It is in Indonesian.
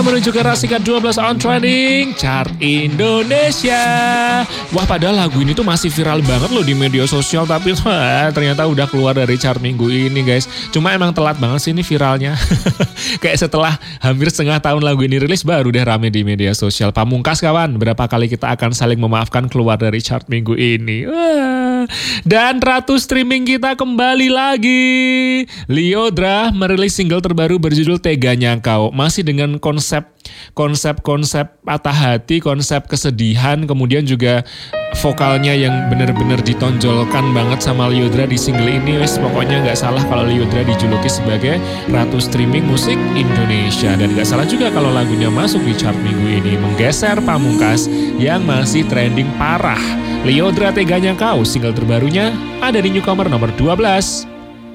Menuju ke Rasika 12 on trending chart Indonesia. Wah, padahal lagu ini tuh masih viral banget loh di media sosial, tapi ternyata udah keluar dari chart minggu ini guys. Cuma emang telat banget sih ini viralnya. Kayak setelah hampir setengah tahun lagu ini rilis baru deh rame di media sosial. Pamungkas kawan, berapa kali kita akan saling memaafkan keluar dari chart minggu ini. Dan ratu streaming kita kembali lagi. Lyodra merilis single terbaru berjudul Teganya Kau. Masih dengan konsep patah hati, konsep kesedihan, kemudian juga vokalnya yang benar-benar ditonjolkan banget sama Lyodra di single ini. Pokoknya nggak salah kalau Lyodra dijuluki sebagai ratu streaming musik Indonesia. Dan nggak salah juga kalau lagunya masuk di chart minggu ini, menggeser Pamungkas yang masih trending parah. Lyodra Teganya Kau, single terbarunya ada di newcomer nomor 12.